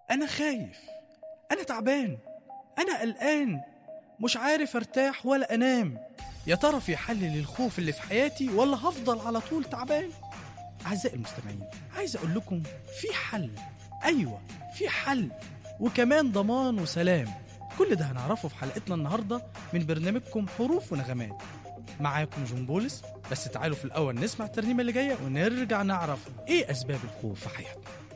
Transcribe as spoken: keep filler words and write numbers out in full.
أنا خايف، أنا تعبان، أنا قلقان، مش عارف ارتاح ولا أنام. يا ترى في حل للخوف اللي في حياتي ولا هفضل على طول تعبان؟ أعزائي المستمعين، عايز أقول لكم في حل. أيوة، في حل، وكمان ضمان وسلام. كل ده هنعرفه في حلقتنا النهاردة من برنامجكم حروف ونغمات. معاكم جون بولس. بس تعالوا في الأول نسمع الترنيمة اللي جاية ونرجع نعرف إيه أسباب الخوف في حياتنا.